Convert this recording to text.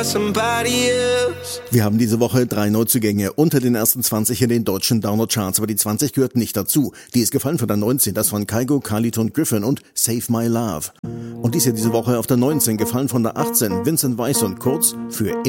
Wir haben diese Woche 3 Neuzugänge unter den ersten 20 in den deutschen Download-Charts, aber die 20 gehört nicht dazu. Die ist gefallen von der 19, das waren Kygo, Carlito und Griffin und Save My Love. Und dies hier diese Woche auf der 19, gefallen von der 18, Vincent Weiss und Kurz für